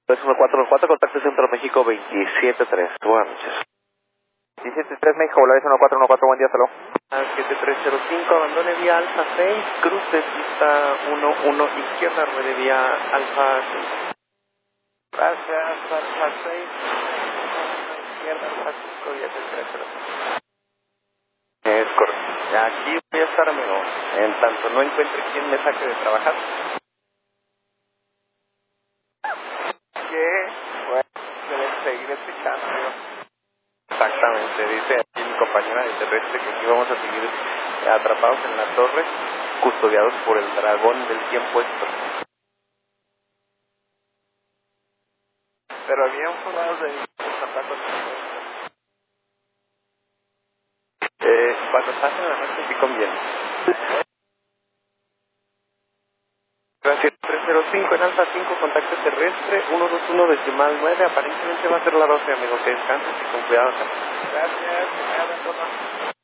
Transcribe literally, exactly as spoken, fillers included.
tres uno cuatro cuatro, contacto Centro México veintisiete tres. Buenas noches. diecisiete tres México, Volaris uno cuatro uno cuatro, buen día, salud. siete tres cero cinco, abandone vía Alfa seis, cruce pista uno uno izquierda, ruede vía Alfa cinco. Gracias, Alfa seis, izquierda, Alfa cinco, diecisiete tres cero cinco. Es correcto. Ya aquí voy a estar, amigo. En tanto no encuentre quien me saque de trabajar. ¿Qué? Bueno, deben seguir escuchando, amigo. Exactamente, dice aquí mi compañera de terrestre que aquí vamos a seguir atrapados en la torre, custodiados por el dragón del tiempo esto. Pero había un soldado de contacto. Eh, cuando estás en la noche sí conviene. Gracias. tres cero cinco en Alfa cinco, contacto terrestre, ciento veintiuno decimal nueve, aparentemente va a ser la doce, amigo, que descanses y con cuidado. Gracias, que me hagan todo.